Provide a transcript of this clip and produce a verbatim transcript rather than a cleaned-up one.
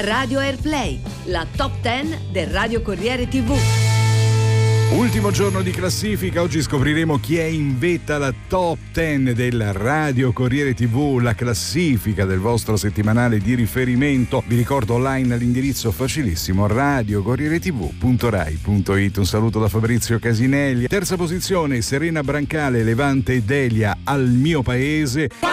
Radio Airplay, la top dieci del Radio Corriere tivù. Ultimo giorno di classifica, oggi scopriremo chi è in vetta alla top dieci del Radio Corriere tivù, la classifica del vostro settimanale di riferimento. Vi ricordo online all'indirizzo facilissimo radio corriere tivù punto rai punto it. Un saluto da Fabrizio Casinelli. Terza posizione, Serena Brancale, Levante e Delia, Al mio paese.